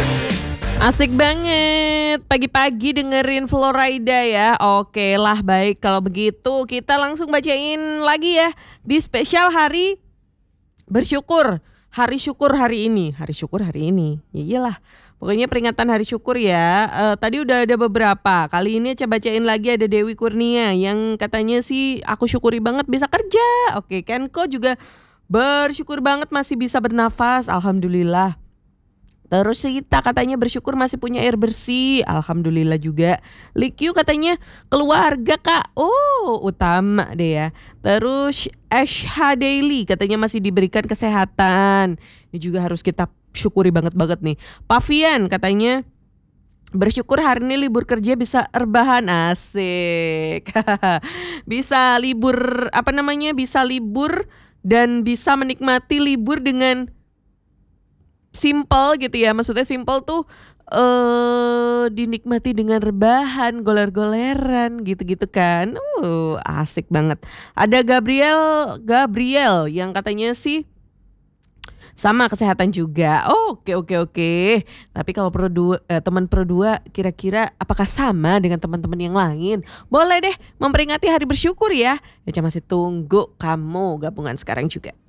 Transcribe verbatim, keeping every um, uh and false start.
Asik banget, pagi-pagi dengerin Florida ya. Oke lah, baik kalau begitu kita langsung bacain lagi ya di spesial hari bersyukur. Hari syukur hari ini, hari syukur hari ini. Ya iyalah, pokoknya peringatan hari syukur ya. Eee, tadi udah ada beberapa, kali ini coba bacain lagi ada Dewi Kurnia yang katanya sih, "Aku syukuri banget bisa kerja." Oke, Kenko juga bersyukur banget masih bisa bernafas, alhamdulillah. Terus Sita katanya bersyukur masih punya air bersih, alhamdulillah juga. Likyu katanya keluarga Kak, oh utama deh ya. Terus Asha Daily katanya masih diberikan kesehatan, ini juga harus kita syukuri banget-banget nih. Pavian katanya bersyukur hari ini libur kerja bisa rebahan, asik. Bisa libur, apa namanya, bisa libur dan bisa menikmati libur dengan simpel gitu ya, maksudnya simpel tuh, eee, dinikmati dengan rebahan, goler-goleran gitu-gitu kan. Uh, asik banget. Ada Gabriel Gabriel yang katanya sih sama kesehatan juga. Oke oke oke. Tapi kalau pro dua eee, teman pro dua kira-kira apakah sama dengan teman-teman yang lain? Boleh deh memperingati hari bersyukur ya. Ya, masih tunggu kamu gabungan sekarang juga.